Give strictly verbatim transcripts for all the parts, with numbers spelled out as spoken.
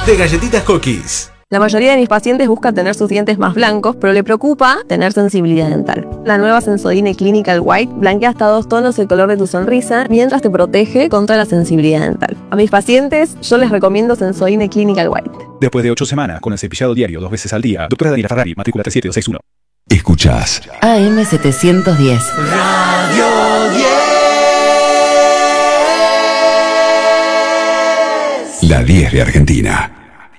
de Galletitas Cookies. La mayoría de mis pacientes busca tener sus dientes más blancos, pero le preocupa tener sensibilidad dental. La nueva Sensodyne Clinical White blanquea hasta dos tonos el color de tu sonrisa, mientras te protege contra la sensibilidad dental. A mis pacientes, yo les recomiendo Sensodyne Clinical White. Después de ocho semanas con el cepillado diario dos veces al día, doctora Daniela Ferrari, matrícula tres siete dos seis uno. Escuchás A M setecientos diez. Radio diez. La diez de Argentina.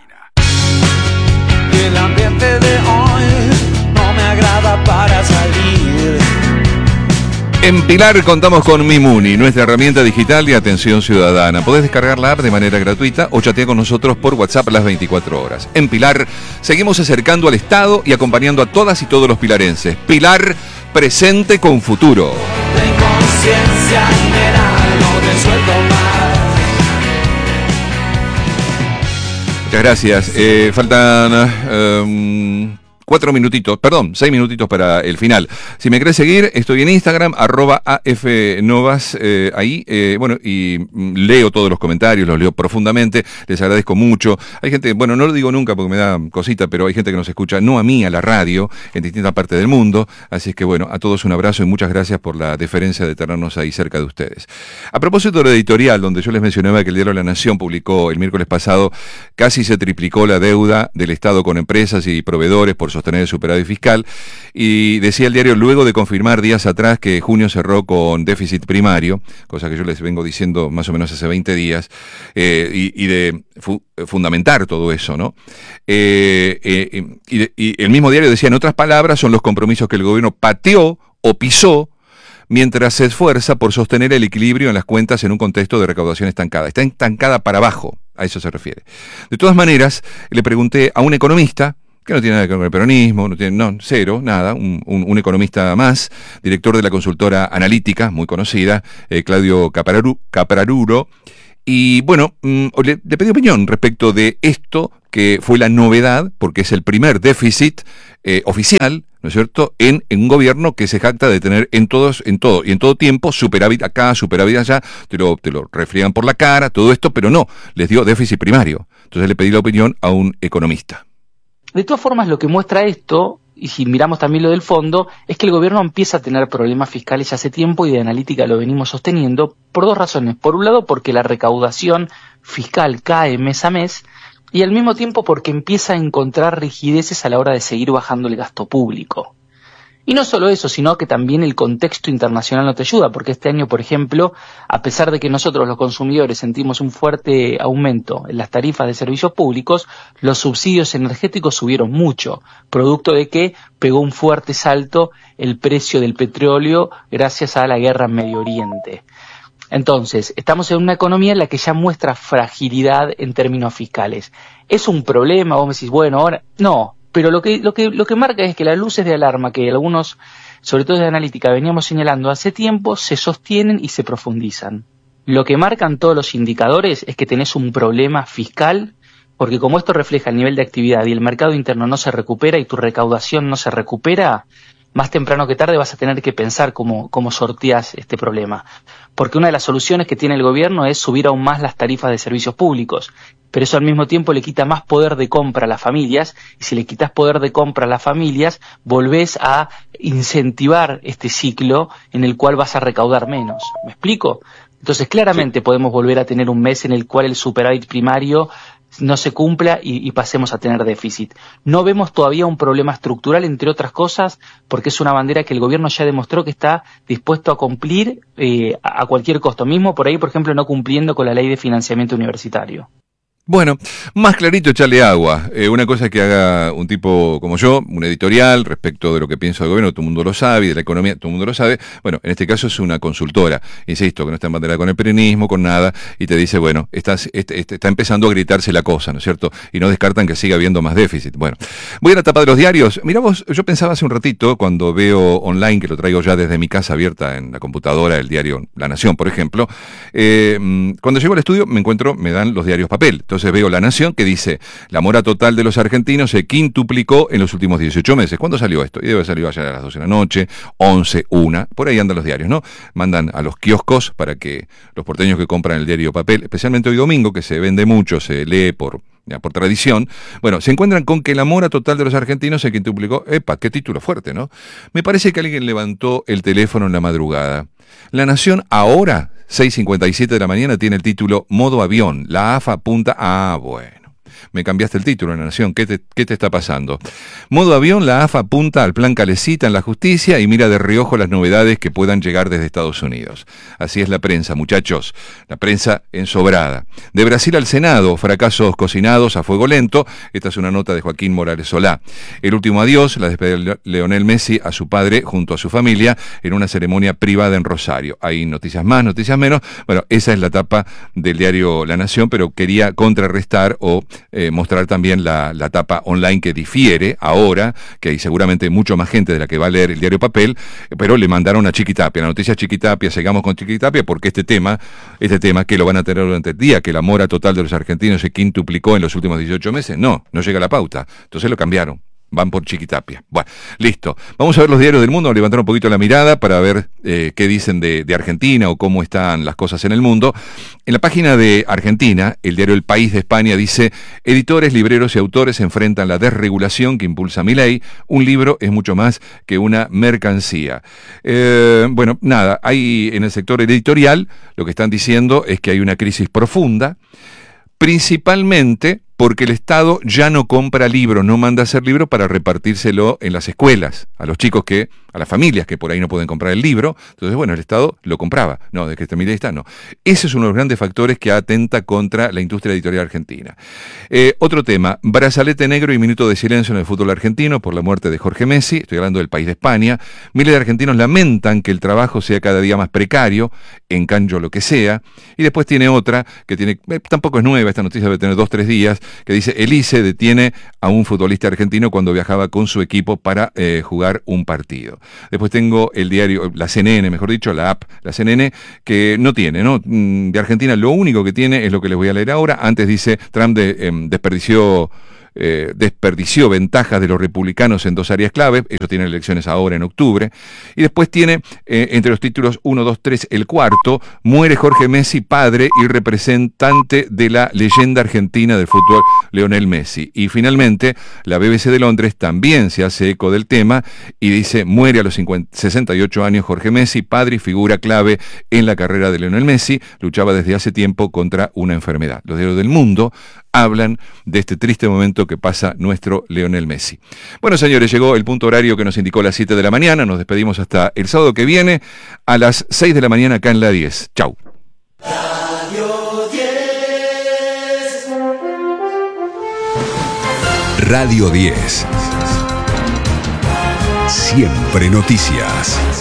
El ambiente de hoy no me agrada para salir. En Pilar contamos con Mimuni, nuestra herramienta digital de atención ciudadana. Podés descargar la app de manera gratuita o chatear con nosotros por WhatsApp las veinticuatro horas. En Pilar seguimos acercando al Estado y acompañando a todas y todos los pilarenses. Pilar, presente con futuro. De inconsciencia general, no te suelto más. Muchas gracias. Eh, faltan um, cuatro minutitos, perdón, seis minutitos para el final. Si me querés seguir, estoy en Instagram, arroba afnovas, eh, ahí, eh, bueno, y leo todos los comentarios, los leo profundamente, les agradezco mucho. Hay gente, bueno, no lo digo nunca porque me da cosita, pero hay gente que nos escucha, no a mí, a la radio, en distintas partes del mundo, así es que bueno, a todos un abrazo y muchas gracias por la deferencia de tenernos ahí cerca de ustedes. A propósito de lo editorial, donde yo les mencionaba que el diario La Nación publicó el miércoles pasado, casi se triplicó la deuda del Estado con empresas y proveedores por sostener el superávit fiscal, y decía el diario, luego de confirmar días atrás que junio cerró con déficit primario, cosa que yo les vengo diciendo más o menos hace veinte días, eh, y, y de fu- fundamentar todo eso, ¿no? Eh, eh, y, de, y el mismo diario decía, en otras palabras, son los compromisos que el gobierno pateó o pisó mientras se esfuerza por sostener el equilibrio en las cuentas en un contexto de recaudación estancada. Está estancada para abajo, a eso se refiere. De todas maneras, le pregunté a un economista, que no tiene nada que ver con el peronismo, no tiene, no, cero, nada, un, un, un economista más, director de la consultora analítica, muy conocida, eh, Claudio Capararu, Capararuro, y bueno, mmm, le, le pedí opinión respecto de esto, que fue la novedad, porque es el primer déficit eh, oficial, ¿no es cierto?, en, en un gobierno que se jacta de tener en todos, en todo, y en todo tiempo, superávit acá, superávit allá, te lo, te lo refriegan por la cara, todo esto, pero no, les dio déficit primario. Entonces le pedí la opinión a un economista. De todas formas, lo que muestra esto, y si miramos también lo del fondo, es que el gobierno empieza a tener problemas fiscales ya hace tiempo y de analítica lo venimos sosteniendo por dos razones. Por un lado, porque la recaudación fiscal cae mes a mes y al mismo tiempo porque empieza a encontrar rigideces a la hora de seguir bajando el gasto público. Y no solo eso, sino que también el contexto internacional no te ayuda, porque este año, por ejemplo, a pesar de que nosotros los consumidores sentimos un fuerte aumento en las tarifas de servicios públicos, los subsidios energéticos subieron mucho, producto de que pegó un fuerte salto el precio del petróleo gracias a la guerra en Medio Oriente. Entonces, estamos en una economía en la que ya muestra fragilidad en términos fiscales. ¿Es un problema? Vos me decís, bueno, ahora... No. Pero lo que, lo que, lo que marca es que las luces de alarma que algunos, sobre todo de analítica, veníamos señalando hace tiempo, se sostienen y se profundizan. Lo que marcan todos los indicadores es que tenés un problema fiscal, porque como esto refleja el nivel de actividad y el mercado interno no se recupera y tu recaudación no se recupera, más temprano que tarde vas a tener que pensar cómo, cómo sorteás este problema. Porque una de las soluciones que tiene el gobierno es subir aún más las tarifas de servicios públicos, pero eso al mismo tiempo le quita más poder de compra a las familias, y si le quitas poder de compra a las familias, volvés a incentivar este ciclo en el cual vas a recaudar menos. ¿Me explico? Entonces claramente sí, podemos volver a tener un mes en el cual el superávit primario no se cumpla y, y pasemos a tener déficit. No vemos todavía un problema estructural, entre otras cosas, porque es una bandera que el gobierno ya demostró que está dispuesto a cumplir eh, a cualquier costo, mismo por ahí, por ejemplo, no cumpliendo con la ley de financiamiento universitario. Bueno, más clarito echarle agua. Eh, una cosa es que haga un tipo como yo, un editorial respecto de lo que piensa el gobierno, todo el mundo lo sabe, y de la economía, todo el mundo lo sabe. Bueno, en este caso es una consultora, insisto, que no está en bandera con el peronismo, con nada, y te dice, bueno, estás, este, este, está empezando a gritarse la cosa, ¿no es cierto? Y no descartan que siga habiendo más déficit. Bueno, voy a la tapa de los diarios. Mirá vos, yo pensaba hace un ratito, cuando veo online, que lo traigo ya desde mi casa abierta en la computadora, el diario La Nación, por ejemplo, eh, cuando llego al estudio me encuentro, me dan los diarios papel. Entonces veo La Nación, que dice, la mora total de los argentinos se quintuplicó en los últimos dieciocho meses. ¿Cuándo salió esto? Y debe haber salido ayer a las doce de la noche, once, una, por ahí andan los diarios, ¿no? Mandan a los kioscos para que los porteños que compran el diario papel, especialmente hoy domingo, que se vende mucho, se lee por ya por tradición, bueno, se encuentran con que la mora total de los argentinos se quintuplicó. Epa, qué título fuerte, ¿no? Me parece que alguien levantó el teléfono en la madrugada. La Nación ahora, seis cincuenta y siete de la mañana, tiene el título Modo Avión. La A F A apunta a... Ah, bueno. Me cambiaste el título en la Nación. ¿Qué te, qué te está pasando? Modo Avión, la A F A apunta al plan Calecita en la justicia y mira de reojo las novedades que puedan llegar desde Estados Unidos. Así es la prensa, muchachos. La prensa ensobrada. De Brasil al Senado, fracasos cocinados a fuego lento. Esta es una nota de Joaquín Morales Solá. El último adiós, la despedida de Lionel Messi a su padre junto a su familia en una ceremonia privada en Rosario. Hay noticias más, noticias menos. Bueno, esa es la tapa del diario La Nación, pero quería contrarrestar o Eh, mostrar también la, la tapa online que difiere ahora, que hay seguramente mucho más gente de la que va a leer el diario papel, pero le mandaron a Chiquitapia, la noticia Chiquitapia, sigamos con Chiquitapia, porque este tema, este tema que lo van a tener durante el día, que la mora total de los argentinos se quintuplicó en los últimos dieciocho meses, no, no llega a la pauta, entonces lo cambiaron. Van por Chiquitapia. Bueno, listo. Vamos a ver los diarios del mundo, levantar un poquito la mirada para ver eh, qué dicen de, de Argentina o cómo están las cosas en el mundo. En la página de Argentina, el diario El País de España dice: editores, libreros y autores enfrentan la desregulación que impulsa Milei. Un libro es mucho más que una mercancía. Eh, bueno, nada, hay en el sector editorial, lo que están diciendo es que hay una crisis profunda, principalmente porque el Estado ya no compra libros, no manda a hacer libros para repartírselo en las escuelas, a los chicos que, a las familias que por ahí no pueden comprar el libro. Entonces, bueno, el Estado lo compraba. No, de que este Milei está, no. Ese es uno de los grandes factores que atenta contra la industria editorial argentina. Eh, otro tema, brazalete negro y minuto de silencio en el fútbol argentino por la muerte de Jorge Messi. Estoy hablando del País de España. Miles de argentinos lamentan que el trabajo sea cada día más precario, en cambio lo que sea. Y después tiene otra, que tiene, eh, tampoco es nueva, esta noticia debe tener dos, tres días, que dice: el I C E detiene a un futbolista argentino cuando viajaba con su equipo para eh, jugar un partido. Después tengo el diario, la C N N, mejor dicho, la app, la C N N, que no tiene, ¿no? De Argentina lo único que tiene es lo que les voy a leer ahora. Antes dice: Trump de, eh, desperdició... Eh, desperdició ventajas de los republicanos en dos áreas clave. Ellos tienen elecciones ahora en octubre. Y después tiene, eh, entre los títulos uno, dos, tres, el cuarto: muere Jorge Messi, padre y representante de la leyenda argentina del fútbol, Lionel Messi. Y finalmente, la B B C de Londres también se hace eco del tema y dice: muere a los cincuenta, sesenta y ocho años Jorge Messi, padre y figura clave en la carrera de Lionel Messi. Luchaba desde hace tiempo contra una enfermedad. Los diarios del mundo hablan de este triste momento que pasa nuestro Lionel Messi. Bueno, señores, llegó el punto horario que nos indicó las siete de la mañana. Nos despedimos hasta el sábado que viene a las seis de la mañana acá en la diez. Chau. Radio diez. Radio diez. Siempre noticias.